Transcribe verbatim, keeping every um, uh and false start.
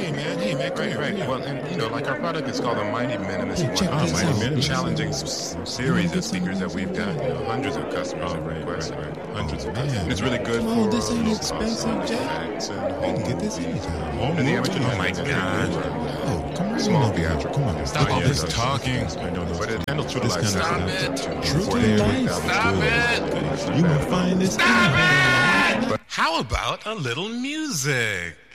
Hey man, hey man, come Right, here, right. come here. Well, and you know, like our product is called the Mighty Minimalist. Hey, check One. this Mighty out. Minimalist. Challenging This s- series of speakers that we've got. You know, hundreds of customers Oh, have right, requested. right, right. Hundreds Oh, of customers. man. And it's really good Come for on, this ain't low expensive, cost Jack. effects and You home can get this movies. anytime. Home and the amateur Oh, my God. Oh, come on, Small over here. theatrical. Come on, Stop yeah, all yeah, this yeah. talking. I know this. But it handles true to This life. kind of Stop stuff. it. True to life. Stop it. it. You won't find this. How about a little music?